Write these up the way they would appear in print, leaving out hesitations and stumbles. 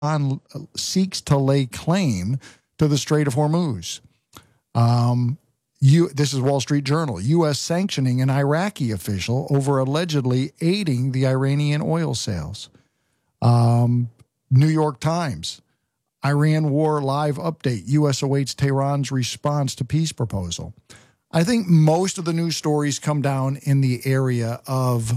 seeks to lay claim to the Strait of Hormuz. This is Wall Street Journal. U.S. sanctioning an Iraqi official over allegedly aiding the Iranian oil sales. New York Times. Iran war live update. U.S. awaits Tehran's response to peace proposal. I think most of the news stories come down in the area of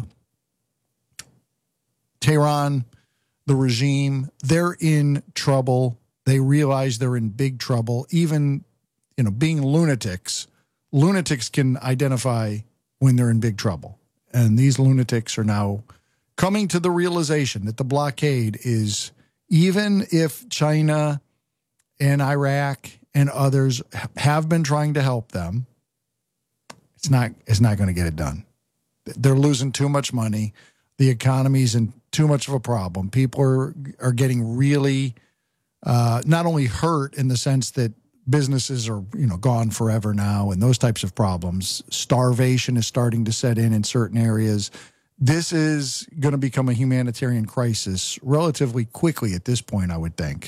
Tehran, the regime. They're in trouble. They realize they're in big trouble. Even, being lunatics can identify when they're in big trouble. And these lunatics are now coming to the realization that the blockade is, even if China and Iraq and others have been trying to help them, it's not going to get it done. They're losing too much money. The economy's in too much of a problem. People are getting really not only hurt in the sense that businesses are, gone forever now and those types of problems. Starvation is starting to set in certain areas. This is going to become a humanitarian crisis relatively quickly at this point, I would think.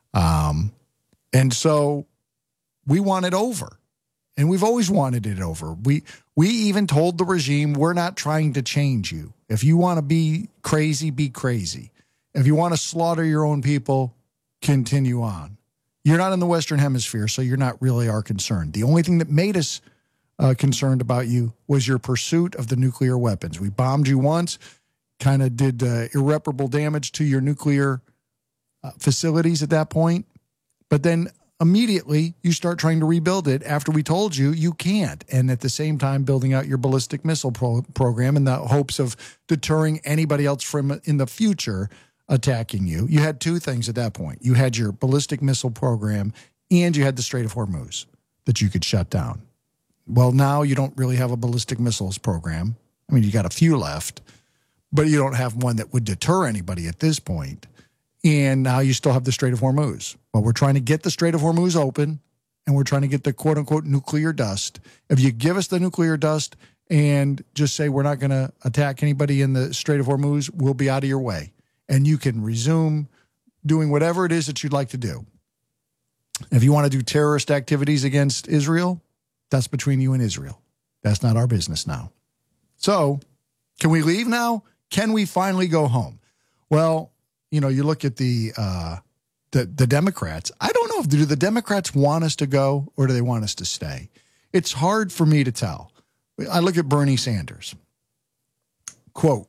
And so we want it over. And we've always wanted it over. We even told the regime, we're not trying to change you. If you want to be crazy, be crazy. If you want to slaughter your own people, continue on. You're not in the Western Hemisphere, so you're not really our concern. The only thing that made us concerned about you was your pursuit of the nuclear weapons. We bombed you once, kind of did irreparable damage to your nuclear facilities at that point. But then immediately you start trying to rebuild it after we told you you can't. And at the same time, building out your ballistic missile program in the hopes of deterring anybody else from in the future attacking you. You had two things at that point. You had your ballistic missile program and you had the Strait of Hormuz that you could shut down. Well, now you don't really have a ballistic missiles program. I mean, you got a few left, but you don't have one that would deter anybody at this point. And now you still have the Strait of Hormuz. Well, we're trying to get the Strait of Hormuz open, and we're trying to get the quote-unquote nuclear dust. If you give us the nuclear dust and just say we're not going to attack anybody in the Strait of Hormuz, we'll be out of your way. And you can resume doing whatever it is that you'd like to do. If you want to do terrorist activities against Israel, that's between you and Israel. That's not our business now. So, can we leave now? Can we finally go home? Well, you look at the Democrats. I don't know, do the Democrats want us to go or do they want us to stay? It's hard for me to tell. I look at Bernie Sanders. Quote,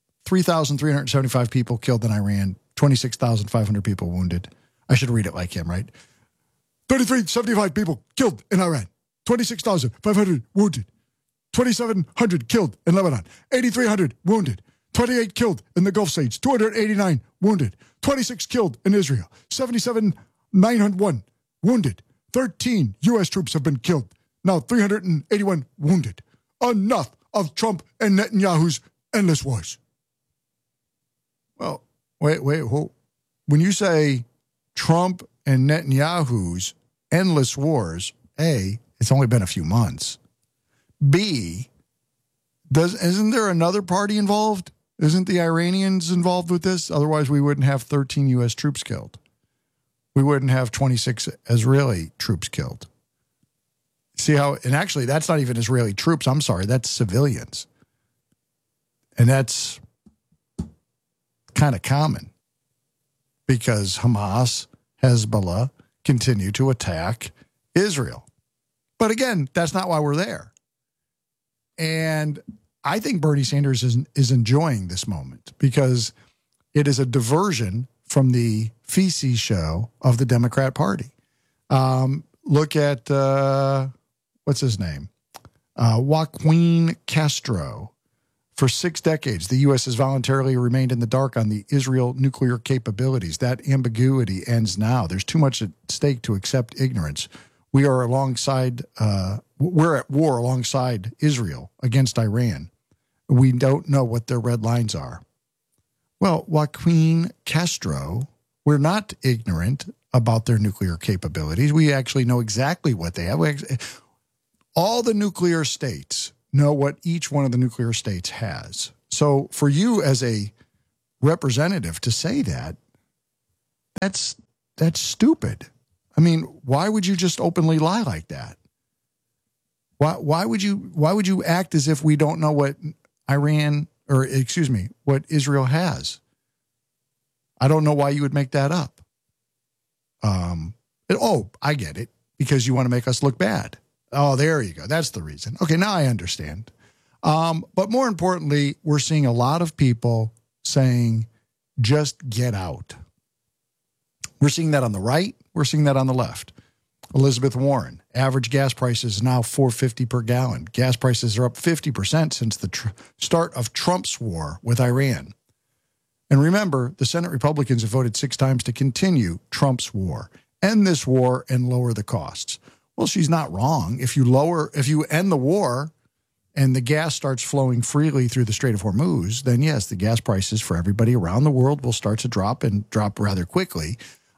3,375 people killed in Iran, 26,500 people wounded. I should read it like him, right? 3,375 people killed in Iran, 26,500 wounded, 2,700 killed in Lebanon, 8,300 wounded, 28 killed in the Gulf states, 289 wounded, 26 killed in Israel, 77,901 wounded, 13 U.S. troops have been killed, now 381 wounded. Enough of Trump and Netanyahu's endless wars. Well, wait. When you say Trump and Netanyahu's endless wars, A, it's only been a few months. B, isn't there another party involved? Isn't the Iranians involved with this? Otherwise, we wouldn't have 13 U.S. troops killed. We wouldn't have 26 Israeli troops killed. See how, and actually, that's not even Israeli troops. I'm sorry, that's civilians. And that's kind of common because Hamas, Hezbollah continue to attack Israel. But again, that's not why we're there. And I think Bernie Sanders is enjoying this moment because it is a diversion from the feces show of the Democrat Party. Look at, what's his name? Joaquin Castro. For 6 decades, the U.S. has voluntarily remained in the dark on the Israel nuclear capabilities. That ambiguity ends now. There's too much at stake to accept ignorance. We're at war alongside Israel against Iran. We don't know what their red lines are. Well, Joaquin Castro, we're not ignorant about their nuclear capabilities. We actually know exactly what they have. All the nuclear states know what each one of the nuclear states has. So for you as a representative to say that, That's stupid. I mean, why would you just openly lie like that? Why would you act as if we don't know what what Israel has? I don't know why you would make that up. I get it. Because you want to make us look bad. Oh, there you go. That's the reason. Okay, now I understand. But more importantly, we're seeing a lot of people saying, just get out. We're seeing that on the right. We're seeing that on the left. Elizabeth Warren, average gas prices now $4.50 per gallon. Gas prices are up 50% since the start of Trump's war with Iran. And remember, the Senate Republicans have voted 6 times to continue Trump's war, end this war, and lower the costs. Well, she's not wrong. If you end the war and the gas starts flowing freely through the Strait of Hormuz, then yes, the gas prices for everybody around the world will start to drop and drop rather quickly.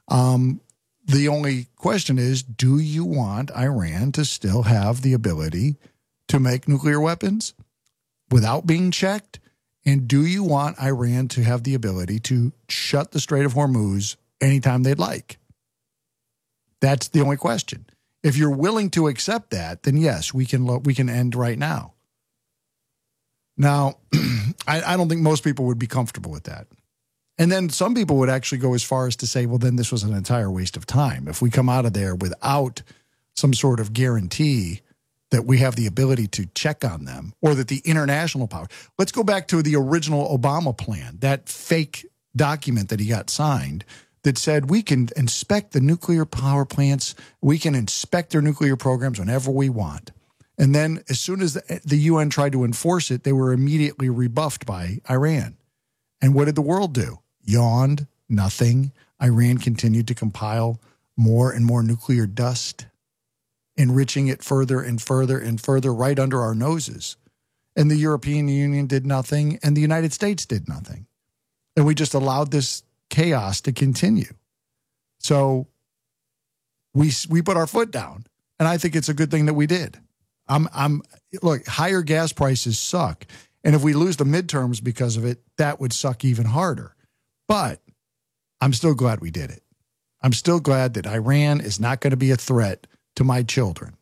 The only question is, do you want Iran to still have the ability to make nuclear weapons without being checked? And do you want Iran to have the ability to shut the Strait of Hormuz anytime they'd like? That's the only question. If you're willing to accept that, then yes, we can end right now. Now, I don't think most people would be comfortable with that. And then some people would actually go as far as to say, well, then this was an entire waste of time. If we come out of there without some sort of guarantee that we have the ability to check on them, or that the international power. Let's go back to the original Obama plan, that fake document that he got signed that said we can inspect the nuclear power plants, we can inspect their nuclear programs whenever we want. And then as soon as the UN tried to enforce it, they were immediately rebuffed by Iran. And what did the world do? Yawned, nothing. Iran continued to compile more and more nuclear dust, enriching it further and further and further right under our noses. And the European Union did nothing, and the United States did nothing. And we just allowed this chaos to continue. So we put our foot down, and I think it's a good thing that we did. Look, higher gas prices suck. And if we lose the midterms because of it, that would suck even harder. But I'm still glad we did it. I'm still glad that Iran is not going to be a threat to my children.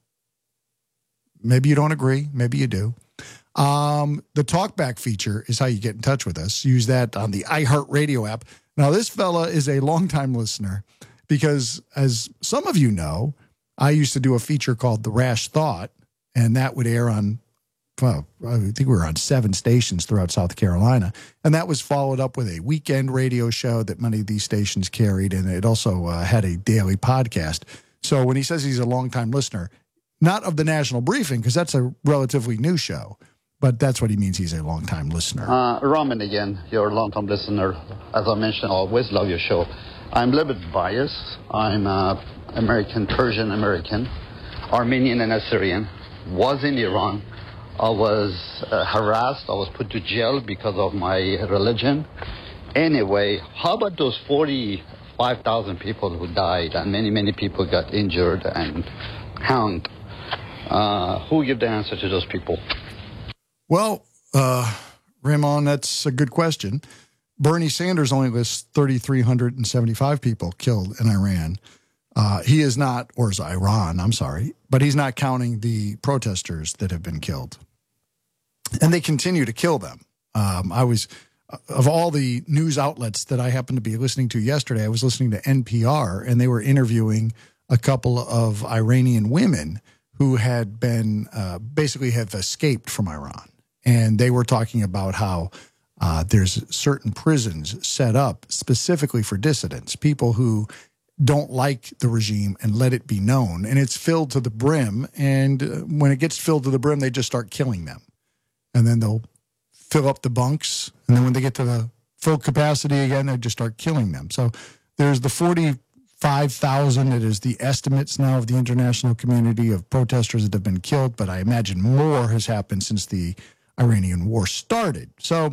Maybe you don't agree. Maybe you do. The talkback feature is how you get in touch with us. Use that on the iHeartRadio app. Now, this fella is a longtime listener because, as some of you know, I used to do a feature called The Rash Thought, and that would air on, well, I think we were on 7 stations throughout South Carolina. And that was followed up with a weekend radio show that many of these stations carried, and it also had a daily podcast. So when he says he's a longtime listener, not of the National Briefing, because that's a relatively new show, but that's what he means. He's a longtime listener. Raman again, you're a longtime listener. As I mentioned, I always love your show. I'm a little bit biased. I'm American, Persian American, Armenian and Assyrian. Was in Iran. I was harassed. I was put to jail because of my religion. Anyway, how about those 45,000 people who died and many, many people got injured and hanged? Who gave the answer to those people? Well, Raymond, that's a good question. Bernie Sanders only lists 3,375 people killed in Iran. He is not, or is Iran, I'm sorry, but he's not counting the protesters that have been killed. And they continue to kill them. Of all the news outlets that I happened to be listening to yesterday, I was listening to NPR, and they were interviewing a couple of Iranian women who had been, basically have escaped from Iran. And they were talking about how there's certain prisons set up specifically for dissidents, people who don't like the regime and let it be known. And it's filled to the brim. And when it gets filled to the brim, they just start killing them. And then they'll fill up the bunks. And then when they get to the full capacity again, they just start killing them. So there's the 45,000. It is the estimates now of the international community of protesters that have been killed. But I imagine more has happened since the Iranian war started. So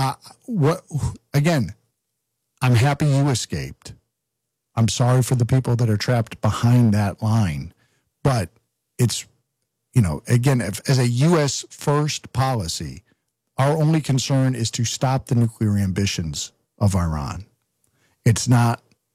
again, I'm happy you escaped. I'm sorry for the people that are trapped behind that line. But it's, again, as a U.S. first policy, our only concern is to stop the nuclear ambitions of Iran. It's not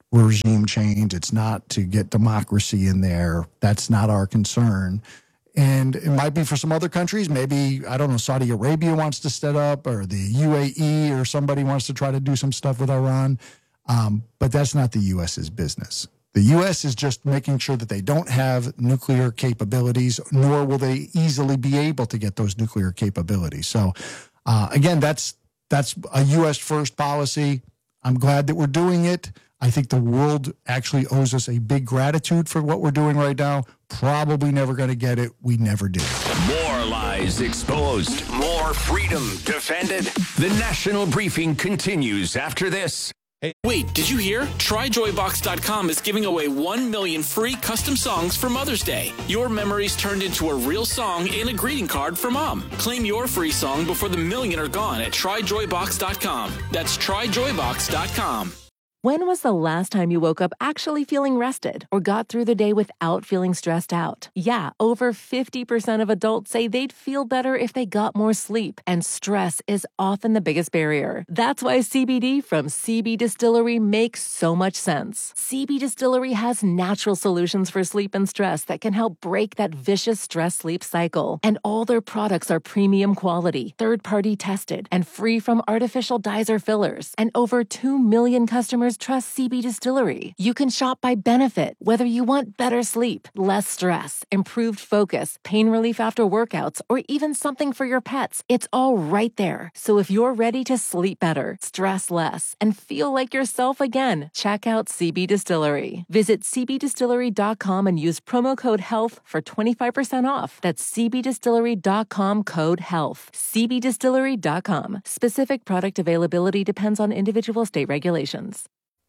regime change. It's not to get democracy in there. That's not our concern. And it might be for some other countries. Maybe, I don't know, Saudi Arabia wants to set up, or the UAE, or somebody wants to try to do some stuff with Iran. But that's not the U.S.'s business. The U.S. is just making sure that they don't have nuclear capabilities, nor will they easily be able to get those nuclear capabilities. So, again, that's a U.S. first policy. I'm glad that we're doing it. I think the world actually owes us a big gratitude for what we're doing right now. Probably never going to get it. We never did. More lies exposed. More freedom defended. The National Briefing continues after this. Wait, did you hear? TryJoyBox.com is giving away 1 million free custom songs for Mother's Day. Your memories turned into a real song and a greeting card for Mom. Claim your free song before the million are gone at TryJoyBox.com. That's TryJoyBox.com. When was the last time you woke up actually feeling rested or got through the day without feeling stressed out? Yeah, over 50% of adults say they'd feel better if they got more sleep, and stress is often the biggest barrier. That's why CBD from CB Distillery makes so much sense. CB Distillery has natural solutions for sleep and stress that can help break that vicious stress-sleep cycle. And all their products are premium quality, third-party tested, and free from artificial dyes or fillers. And over 2 million customers trust CB Distillery. You can shop by benefit, whether you want better sleep, less stress, improved focus, pain relief after workouts, or even something for your pets. It's all right there. So if you're ready to sleep better, stress less, and feel like yourself again, check out CB Distillery. Visit cbdistillery.com and use promo code HEALTH for 25% off. That's cbdistillery.com code HEALTH. cbdistillery.com. Specific product availability depends on individual state regulations.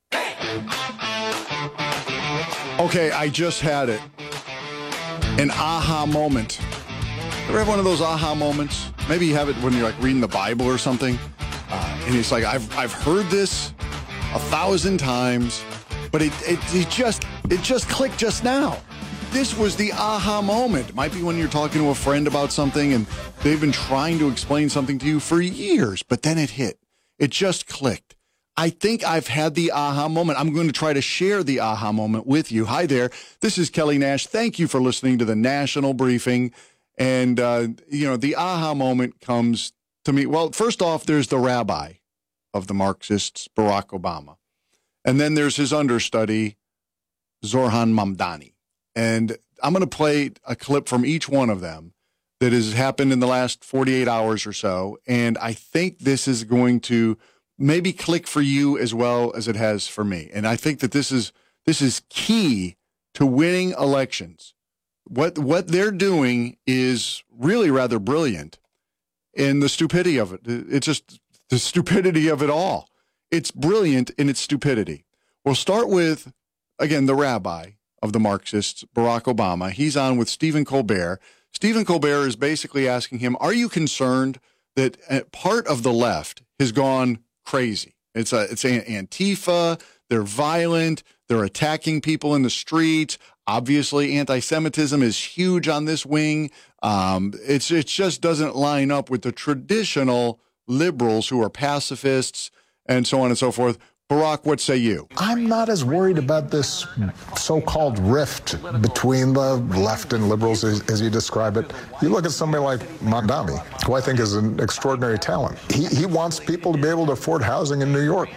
Okay, I just had it. An aha moment. Ever have one of those aha moments? Maybe you have it when you're like reading the Bible or something. And it's like, I've heard this 1,000 times, but it just clicked just now. This was the aha moment. It might be when you're talking to a friend about something and they've been trying to explain something to you for years, but then it hit. It just clicked. I think I've had the aha moment. I'm going to try to share the aha moment with you. Hi there. This is Kelly Nash. Thank you for listening to the National Briefing. And, the aha moment comes to me. Well, first off, there's the rabbi of the Marxists, Barack Obama. And then there's his understudy, Zohran Mamdani. And I'm going to play a clip from each one of them that has happened in the last 48 hours or so. And I think this is going to maybe click for you as well as it has for me. And I think that this is key to winning elections. What they're doing is really rather brilliant. And the stupidity of it, it's just the stupidity of it all. It's brilliant in its stupidity. We'll start with, again, the rabbi of the Marxists, Barack Obama. He's on with Stephen Colbert. Stephen Colbert is basically asking him, are you concerned that part of the left has gone crazy? It's Antifa. They're violent. They're attacking people in the streets. Obviously, anti-Semitism is huge on this wing. It just doesn't line up with the traditional liberals who are pacifists and so on and so forth. Barack, what say you? I'm not as worried about this so-called rift between the left and liberals as you describe it. You look at somebody like Mamdani, who I think is an extraordinary talent. He wants people to be able to afford housing in New York.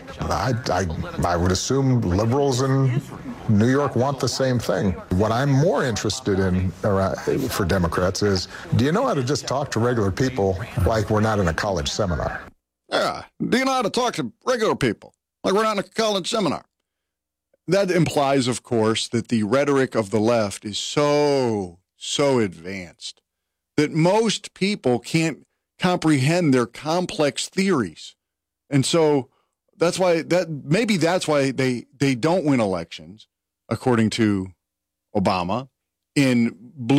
I would assume liberals in New York want the same thing. What I'm more interested in for Democrats is, do you know how to just talk to regular people like we're not in a college seminar? Yeah, do you know how to talk to regular people like we're not in a college seminar? That implies, of course, that the rhetoric of the left is so advanced that most people can't comprehend their complex theories. And so that's why they don't win elections, according to Obama, in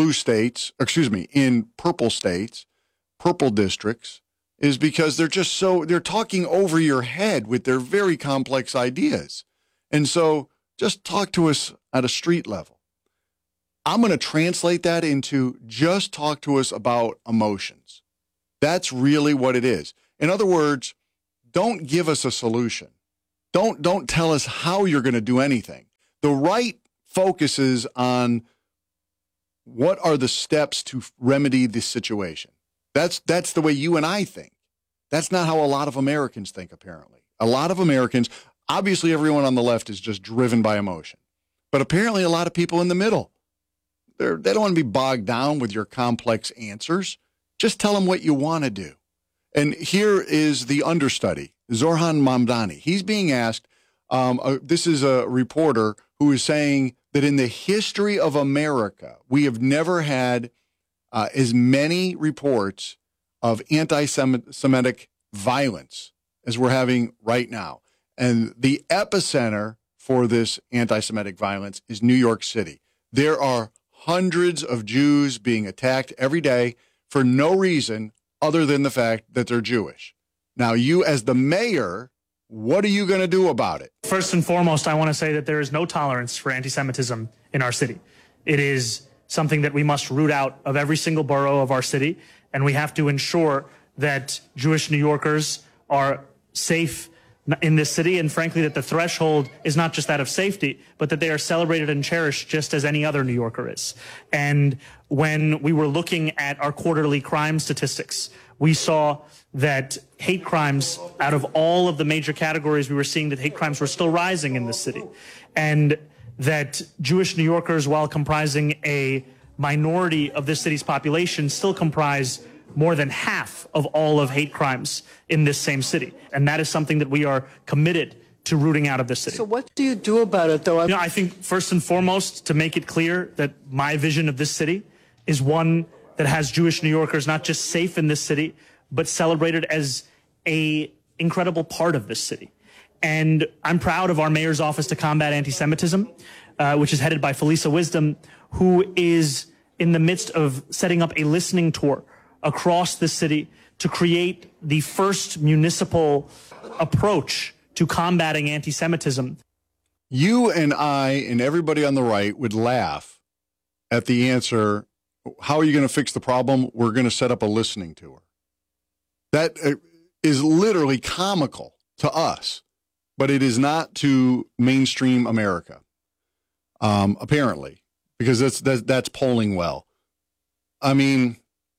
in purple states, purple districts, is because they're talking over your head with their very complex ideas. And so just talk to us at a street level. I'm going to translate that into just talk to us about emotions. That's really what it is. In other words, don't give us a solution. Don't tell us how you're going to do anything. The right focuses on what are the steps to remedy this situation. That's the way you and I think. That's not how a lot of Americans think, apparently. A lot of Americans, obviously everyone on the left is just driven by emotion. But apparently a lot of people in the middle, they don't want to be bogged down with your complex answers. Just tell them what you want to do. And here is the understudy, Zohran Mamdani. He's being asked, this is a reporter who is saying that in the history of America, we have never had as many reports of anti-Semitic violence as we're having right now. And the epicenter for this anti-Semitic violence is New York City. There are hundreds of Jews being attacked every day for no reason other than the fact that they're Jewish. Now, you as the mayor, what are you going to do about it? First and foremost, I want to say that there is no tolerance for anti-Semitism in our city. It is something that we must root out of every single borough of our city, and we have to ensure that Jewish New Yorkers are safe in this city, and frankly that the threshold is not just that of safety, but that they are celebrated and cherished just as any other New Yorker is. And when we were looking at our quarterly crime statistics, we saw that hate crimes, out of all of the major categories, we were seeing that hate crimes were still rising in this city. And that Jewish New Yorkers, while comprising a minority of this city's population, still comprise more than half of all of hate crimes in this same city. And that is something that we are committed to rooting out of this city. So what do you do about it, though? I think first and foremost, to make it clear that my vision of this city is one that has Jewish New Yorkers not just safe in this city, but celebrated as a incredible part of this city. And I'm proud of our mayor's office to combat anti-Semitism, which is headed by Felisa Wisdom, who is in the midst of setting up a listening tour across the city to create the first municipal approach to combating anti-Semitism. You and I and everybody on the right would laugh at the answer, how are you going to fix the problem? We're going to set up a listening tour. That is literally comical to us, but it is not to mainstream America, apparently, because that's polling well. I mean,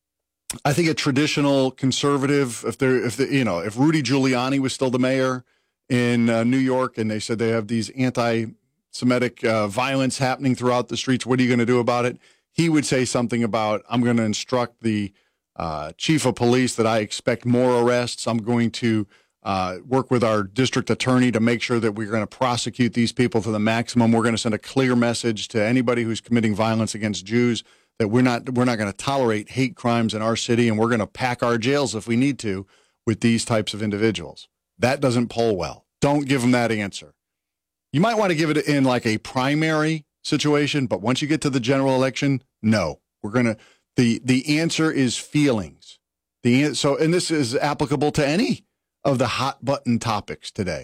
I think a traditional conservative, if Rudy Giuliani was still the mayor in New York and they said they have these anti-Semitic violence happening throughout the streets, what are you going to do about it? He would say something about, I'm going to instruct the chief of police that I expect more arrests. I'm going to work with our district attorney to make sure that we're going to prosecute these people to the maximum. We're going to send a clear message to anybody who's committing violence against Jews that we're not going to tolerate hate crimes in our city, and we're going to pack our jails if we need to with these types of individuals. That doesn't poll well. Don't give them that answer. You might want to give it in like a primary situation, but once you get to the general election, no. We're going to the answer is feelings. And this is applicable to any of the hot button topics today.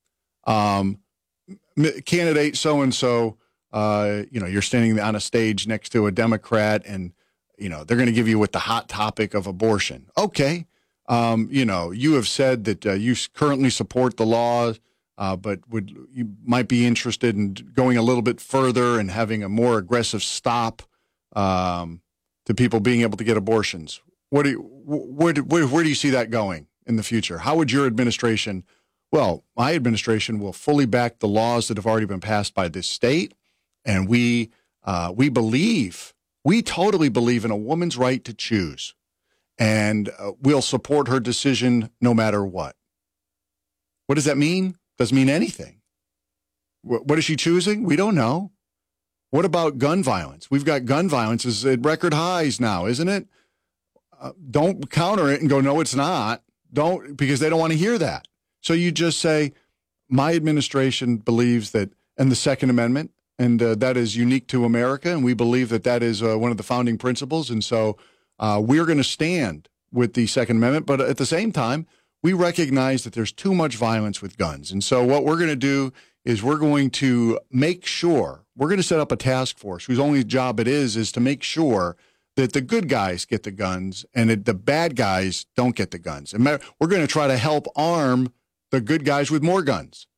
Candidate so and so, you're standing on a stage next to a Democrat, and they're going to give you with the hot topic of abortion. Okay, you have said that you currently support the law, but you might be interested in going a little bit further and having a more aggressive stop to people being able to get abortions. Where do you see that going in the future? How would your administration? Well, my administration will fully back the laws that have already been passed by this state, and we totally believe in a woman's right to choose, and we'll support her decision no matter what. What does that mean? Doesn't mean anything. What is she choosing? We don't know. What about gun violence? We've got gun violence is at record highs now, isn't it? Don't counter it and go, no, it's not. Because they don't want to hear that. So you just say, my administration believes that, and the Second Amendment, and that is unique to America, and we believe that is one of the founding principles. And so we're going to stand with the Second Amendment, but at the same time, we recognize that there's too much violence with guns. And so what we're going to do is we're going to make sure, we're going to set up a task force whose only job it is to make sure that the good guys get the guns and that the bad guys don't get the guns. And we're going to try to help arm the good guys with more guns.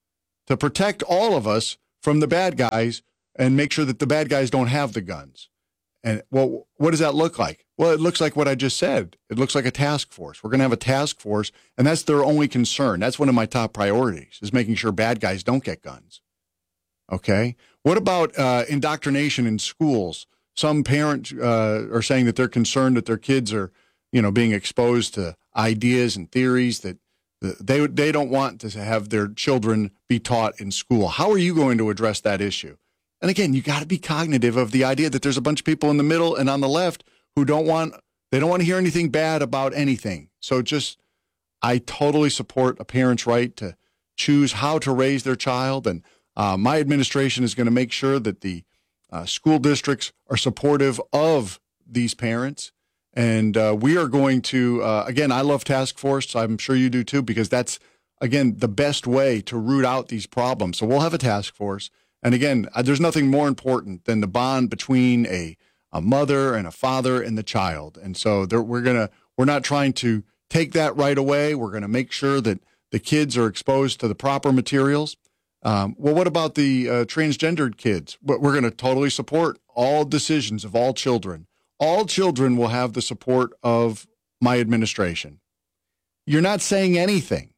to protect all of us from the bad guys and make sure that the bad guys don't have the guns. And well, what does that look like? Well, it looks like what I just said. It looks like a task force. We're going to have a task force, and that's their only concern. That's one of my top priorities, is making sure bad guys don't get guns. Okay? What about indoctrination in schools? Some parents are saying that they're concerned that their kids are, being exposed to ideas and theories that they don't want to have their children be taught in school. How are you going to address that issue? And again, you got to be cognitive of the idea that there's a bunch of people in the middle and on the left who don't want to hear anything bad about anything. So I totally support a parent's right to choose how to raise their child. And my administration is going to make sure that the school districts are supportive of these parents. And we are going to, again, I love task force. I'm sure you do too, because that's, again, the best way to root out these problems. So we'll have a task force. And again, there's nothing more important than the bond between a mother and a father and the child. And so we're not trying to take that right away. We're going to make sure that the kids are exposed to the proper materials. Well, what about the transgendered kids? We're going to totally support all decisions of all children. All children will have the support of my administration. You're not saying anything.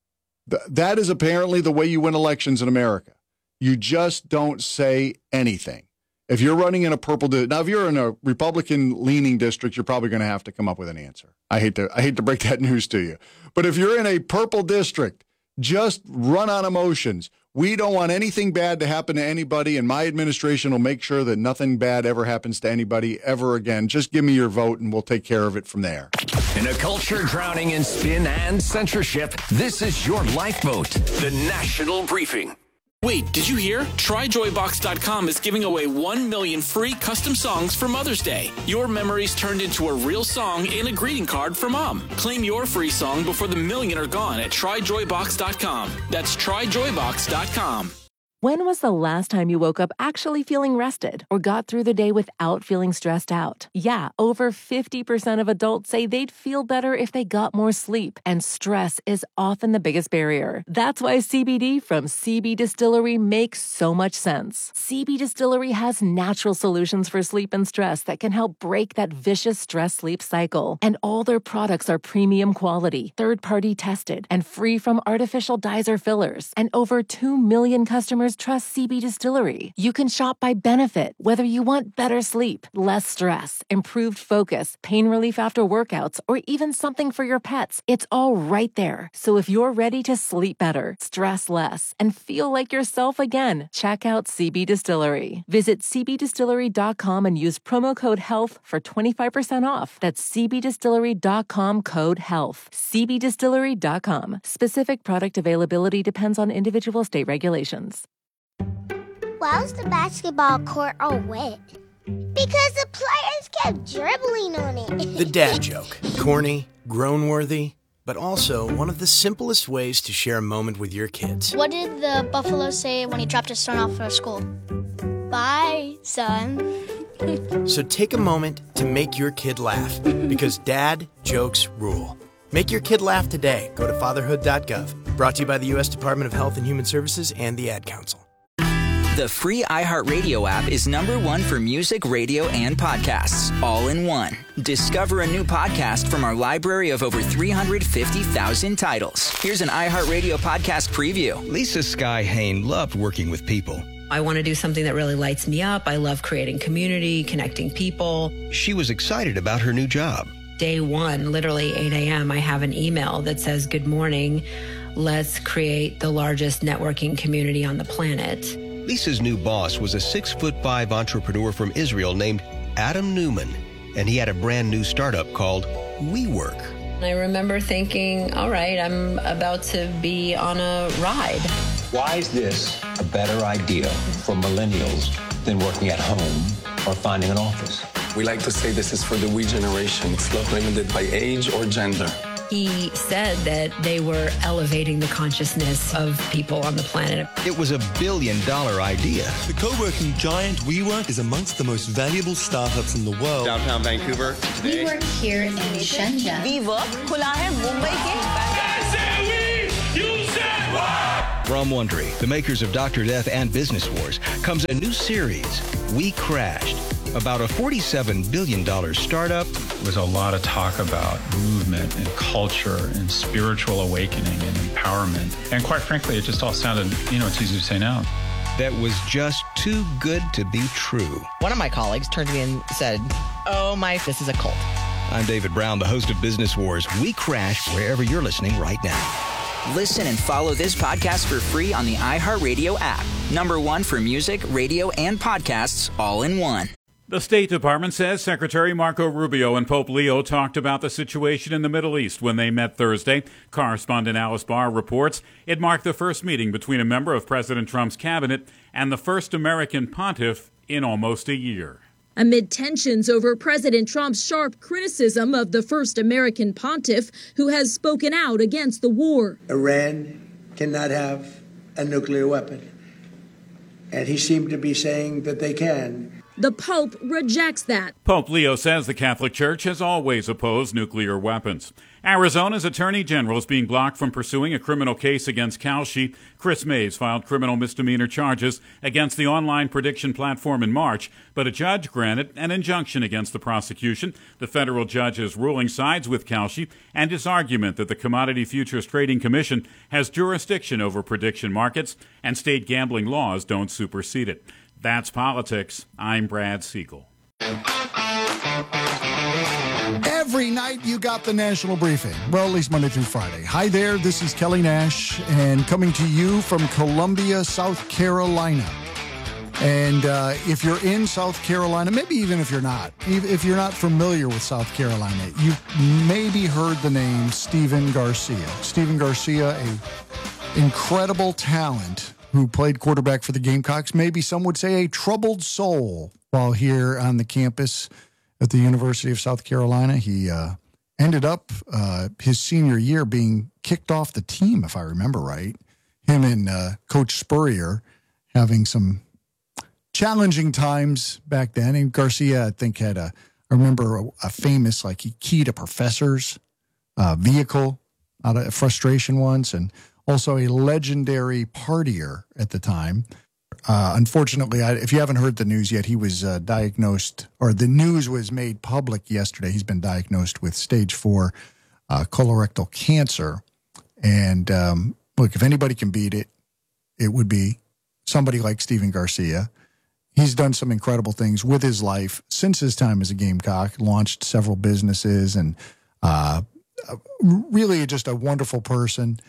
That is apparently the way you win elections in America. You just don't say anything. If you're running in a now if you're in a Republican-leaning district, you're probably going to have to come up with an answer. I hate to break that news to you. But if you're in a purple district, just run on emotions. We don't want anything bad to happen to anybody, and my administration will make sure that nothing bad ever happens to anybody ever again. Just give me your vote, and we'll take care of it from there. In a culture drowning in spin and censorship, this is your lifeboat, the National Briefing. Wait, did you hear? TryJoyBox.com is giving away 1 million free custom songs for Mother's Day. Your memories turned into a real song in a greeting card for Mom. Claim your free song before the million are gone at TryJoyBox.com. That's TryJoyBox.com. When was the last time you woke up actually feeling rested or got through the day without feeling stressed out? Yeah, over 50% of adults say they'd feel better if they got more sleep, and stress is often the biggest barrier. That's why CBD from CB Distillery makes so much sense. CB Distillery has natural solutions for sleep and stress that can help break that vicious stress-sleep cycle. And all their products are premium quality, third-party tested, and free from artificial dyes or fillers. And over 2 million customers trust CB Distillery. You can shop by benefit, whether you want better sleep, less stress, improved focus, pain relief after workouts, or even something for your pets. It's all right there. So if you're ready to sleep better, stress less, and feel like yourself again, check out CB Distillery. Visit cbdistillery.com and use promo code HEALTH for 25% off. That's cbdistillery.com code HEALTH. cbdistillery.com. Specific product availability depends on individual state regulations. Why was the basketball court all wet? Because the players kept dribbling on it. The dad joke. Corny, groan-worthy, but also one of the simplest ways to share a moment with your kids. What did the buffalo say when he dropped his son off for school? Bye, son. So take a moment to make your kid laugh, because dad jokes rule. Make your kid laugh today. Go to fatherhood.gov. Brought to you by the U.S. Department of Health and Human Services and the Ad Council. The free iHeartRadio app is #1 for music, radio, and podcasts, all in one. Discover a new podcast from our library of over 350,000 titles. Here's an iHeartRadio podcast preview. Lisa Sky Hain loved working with people. I want to do something that really lights me up. I love creating community, connecting people. She was excited about her new job. Day one, literally 8 a.m., I have an email that says, "Good morning. Let's create the largest networking community on the planet." Lisa's new boss was a 6'5" entrepreneur from Israel named Adam Newman, and he had a brand new startup called WeWork. I remember thinking, all right, I'm about to be on a ride. Why is this a better idea for millennials than working at home or finding an office? We like to say this is for the we generation. It's not limited by age or gender. He said that they were elevating the consciousness of people on the planet. It was $1 billion idea. The co-working giant WeWork is amongst the most valuable startups in the world. Downtown Vancouver. We work here in Shenzhen. WeWork खुला है मुंबई के. From Wondery, the makers of Dr. Death and Business Wars, comes a new series, We Crashed, about a $47 billion startup. There's a lot of talk about movement and culture and spiritual awakening and empowerment. And quite frankly, it just all sounded, it's easy to say now. That was just too good to be true. One of my colleagues turned to me and said, this is a cult. I'm David Brown, the host of Business Wars. We Crashed wherever you're listening right now. Listen and follow this podcast for free on the iHeartRadio app. #1 for music, radio, and podcasts all in one. The State Department says Secretary Marco Rubio and Pope Leo talked about the situation in the Middle East when they met Thursday. Correspondent Alice Barr reports it marked the first meeting between a member of President Trump's cabinet and the first American pontiff in almost a year. Amid tensions over President Trump's sharp criticism of the first American pontiff who has spoken out against the war. Iran cannot have a nuclear weapon. And he seemed to be saying that they can. The Pope rejects that. Pope Leo says the Catholic Church has always opposed nuclear weapons. Arizona's Attorney General is being blocked from pursuing a criminal case against Kalshi. Chris Mays filed criminal misdemeanor charges against the online prediction platform in March, but a judge granted an injunction against the prosecution. The federal judge's ruling sides with Kalshi and his argument that the Commodity Futures Trading Commission has jurisdiction over prediction markets and state gambling laws don't supersede it. That's politics. I'm Brad Siegel. Every night you got the National Briefing. Well, at least Monday through Friday. Hi there, this is Kelly Nash, and coming to you from Columbia, South Carolina. And if you're in South Carolina, maybe even if you're not familiar with South Carolina, you've maybe heard the name Stephen Garcia. Stephen Garcia, an incredible talent who played quarterback for the Gamecocks, maybe some would say a troubled soul while here on the campus at the University of South Carolina. He ended up his senior year being kicked off the team, if I remember right. Him and Coach Spurrier having some challenging times back then. And Garcia, I think, had I remember a famous, he keyed a professor's vehicle out of frustration once, and also a legendary partier at the time. Unfortunately, if you haven't heard the news yet, he was diagnosed, or the news was made public yesterday. He's been diagnosed with stage 4 colorectal cancer. And look, if anybody can beat it, it would be somebody like Stephen Garcia. He's done some incredible things with his life since his time as a Gamecock, launched several businesses, and really just a wonderful person.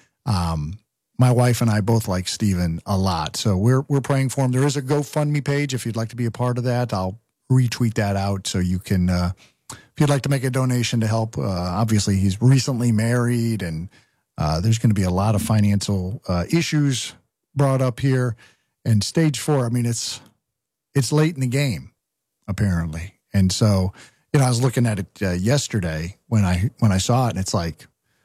My wife and I both like Stephen a lot, so we're praying for him. There is a GoFundMe page if you'd like to be a part of that. I'll retweet that out so you can, if you'd like to make a donation to help. Obviously, he's recently married, and there's going to be a lot of financial issues brought up here. And stage 4, I mean, it's late in the game, apparently. And so, I was looking at it yesterday when I saw it, and it's like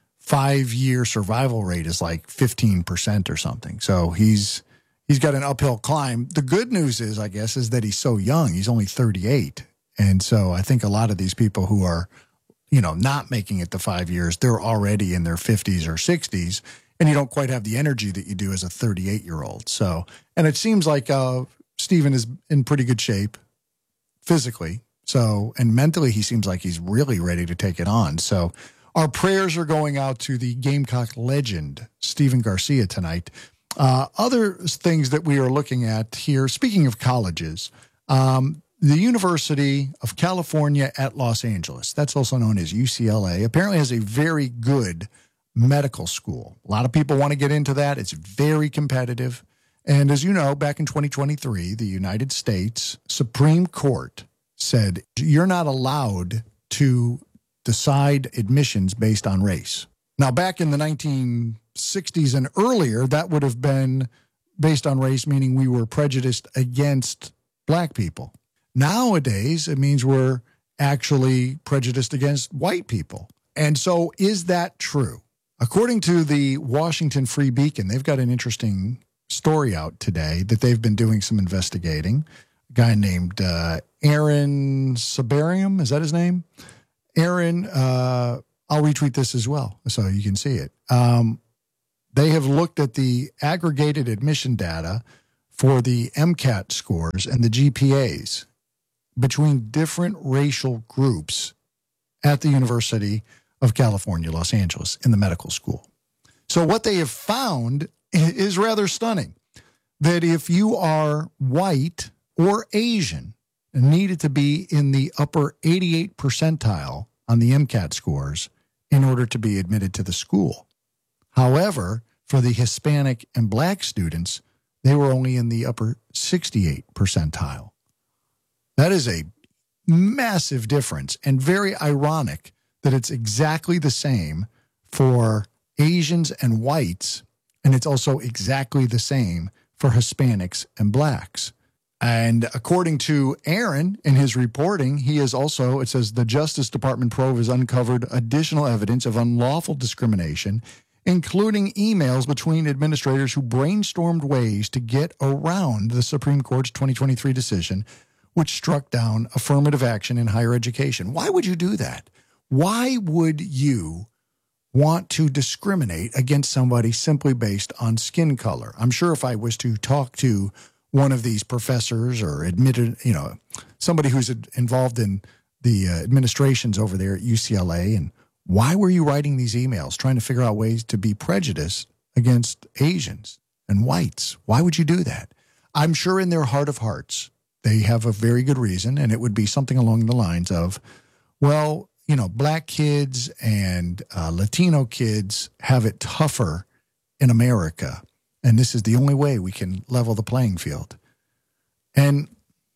5-year survival rate is like 15% or something. So he's got an uphill climb. The good news is, I guess, is that he's so young. He's only 38. And so I think a lot of these people who are, not making it to 5 years, they're already in their 50s or 60s, and you don't quite have the energy that you do as a 38-year-old. So, and it seems like Stephen is in pretty good shape physically. So, and mentally, he seems like he's really ready to take it on. So, our prayers are going out to the Gamecock legend, Stephen Garcia, tonight. Other things that we are looking at here, speaking of colleges, the University of California at Los Angeles, that's also known as UCLA, apparently has a very good medical school. A lot of people want to get into that. It's very competitive. And as you know, back in 2023, the United States Supreme Court said you're not allowed to decide admissions based on race. Now, back in the 1960s and earlier, that would have been based on race, meaning we were prejudiced against black people. Nowadays, it means we're actually prejudiced against white people. And so is that true? According to the Washington Free Beacon, they've got an interesting story out today that they've been doing some investigating. A guy named Aaron Sabarium, is that his name? Aaron, I'll retweet this as well so you can see it. They have looked at the aggregated admission data for the MCAT scores and the GPAs between different racial groups at the University of California, Los Angeles, in the medical school. So what they have found is rather stunning, that if you are white or Asian and needed to be in the upper 88 percentile on the MCAT scores in order to be admitted to the school. However, for the Hispanic and Black students, they were only in the upper 68 percentile. That is a massive difference and very ironic that it's exactly the same for Asians and whites, and it's also exactly the same for Hispanics and Blacks. And according to Aaron in his reporting, he is also, it says, the Justice Department probe has uncovered additional evidence of unlawful discrimination, including emails between administrators who brainstormed ways to get around the Supreme Court's 2023 decision, which struck down affirmative action in higher education. Why would you do that? Why would you want to discriminate against somebody simply based on skin color? I'm sure if I was to talk to one of these professors or admitted, somebody who's involved in the administrations over there at UCLA, and why were you writing these emails trying to figure out ways to be prejudiced against Asians and whites? Why would you do that? I'm sure in their heart of hearts, they have a very good reason, and it would be something along the lines of, well, Black kids and Latino kids have it tougher in America, and this is the only way we can level the playing field. And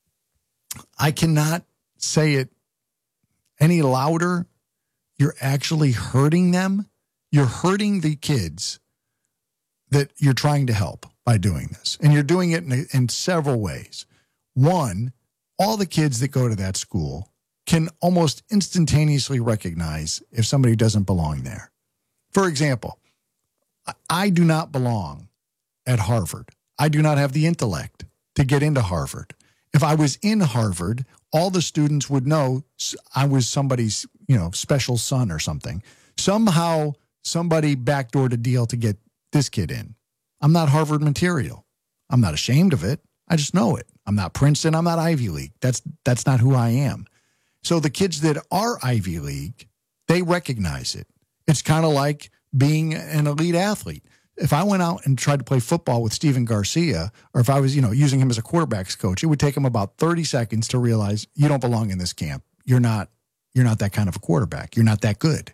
I cannot say it any louder. You're actually hurting them. You're hurting the kids that you're trying to help by doing this. And you're doing it in several ways. One, all the kids that go to that school can almost instantaneously recognize if somebody doesn't belong there. For example, I do not belong at Harvard. I do not have the intellect to get into Harvard. If I was in Harvard, all the students would know I was somebody's, special son or something. Somehow somebody backdoored a deal to get this kid in. I'm not Harvard material. I'm not ashamed of it. I just know it. I'm not Princeton. I'm not Ivy League. That's not who I am. So the kids that are Ivy League, they recognize it. It's kind of like being an elite athlete. If I went out and tried to play football with Steven Garcia, or if I was, using him as a quarterback's coach, it would take him about 30 seconds to realize you don't belong in this camp. You're not that kind of a quarterback. You're not that good.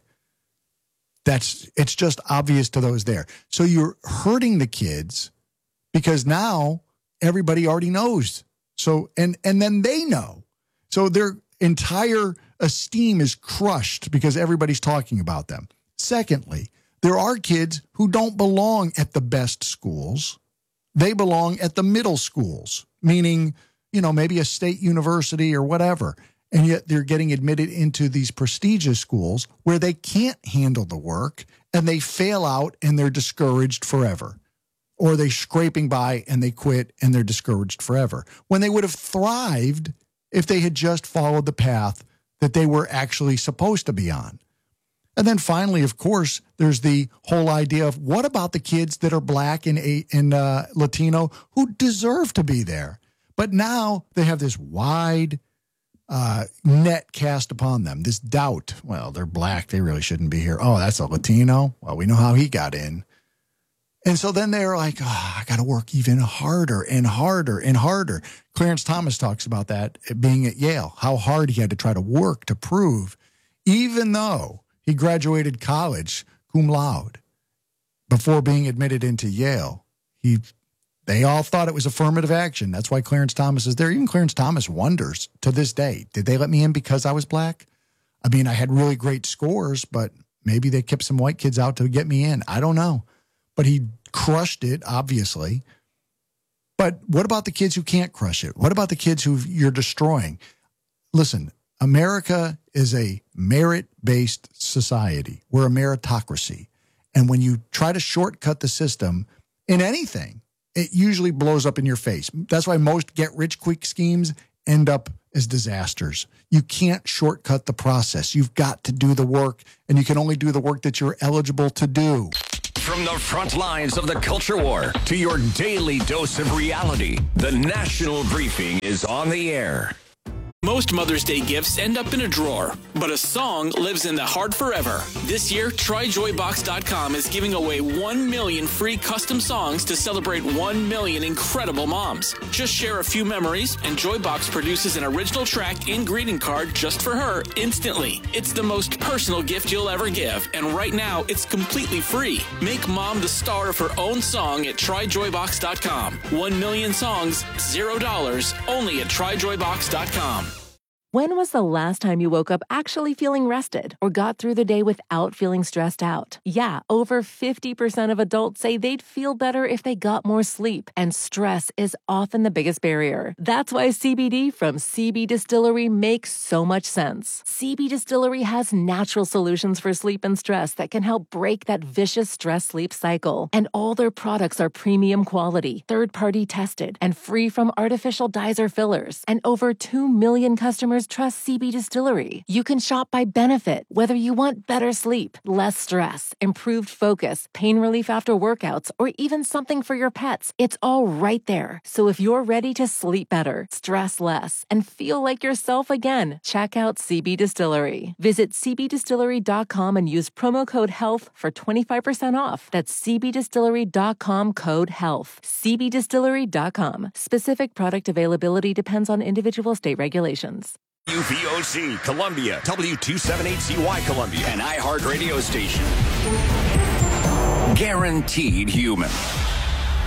It's just obvious to those there. So you're hurting the kids because now everybody already knows. So, and then they know. So their entire esteem is crushed because everybody's talking about them. Secondly, there are kids who don't belong at the best schools. They belong at the middle schools, meaning, maybe a state university or whatever. And yet they're getting admitted into these prestigious schools where they can't handle the work and they fail out and they're discouraged forever. Or they're scraping by and they quit and they're discouraged forever. When they would have thrived if they had just followed the path that they were actually supposed to be on. And then finally, of course, there's the whole idea of what about the kids that are Black and Latino who deserve to be there? But now they have this wide net cast upon them, this doubt. Well, they're Black. They really shouldn't be here. Oh, that's a Latino. Well, we know how he got in. And so then they're like, I got to work even harder and harder and harder. Clarence Thomas talks about that being at Yale, how hard he had to try to work to prove, even though he graduated college cum laude before being admitted into Yale. They all thought it was affirmative action. That's why Clarence Thomas is there. Even Clarence Thomas wonders to this day, did they let me in because I was Black? I mean, I had really great scores, but maybe they kept some white kids out to get me in. I don't know. But he crushed it, obviously. But what about the kids who can't crush it? What about the kids who you're destroying? Listen, America is a merit-based society. We're a meritocracy. And when you try to shortcut the system in anything, it usually blows up in your face. That's why most get-rich-quick schemes end up as disasters. You can't shortcut the process. You've got to do the work, and you can only do the work that you're eligible to do. From the front lines of the culture war to your daily dose of reality, the National Briefing is on the air. Most Mother's Day gifts end up in a drawer, but a song lives in the heart forever. This year, TryJoyBox.com is giving away 1 million free custom songs to celebrate 1 million incredible moms. Just share a few memories, and Joybox produces an original track and greeting card just for her instantly. It's the most personal gift you'll ever give, and right now, it's completely free. Make mom the star of her own song at TryJoyBox.com. 1 million songs, $0, only at TryJoyBox.com. When was the last time you woke up actually feeling rested or got through the day without feeling stressed out? Yeah, over 50% of adults say they'd feel better if they got more sleep, and stress is often the biggest barrier. That's why CBD from CB Distillery makes so much sense. CB Distillery has natural solutions for sleep and stress that can help break that vicious stress-sleep cycle. And all their products are premium quality, third-party tested, and free from artificial dyes or fillers. And over 2 million customers trust CB Distillery. You can shop by benefit, whether you want better sleep, less stress, improved focus, pain relief after workouts, or even something for your pets. It's all right there. So if you're ready to sleep better, stress less, and feel like yourself again, check out CB Distillery. Visit cbdistillery.com and use promo code HEALTH for 25% off. That's cbdistillery.com code HEALTH. cbdistillery.com. Specific product availability depends on individual state regulations. UVOC Columbia, W278CY Columbia, an iHeart radio station. Guaranteed human.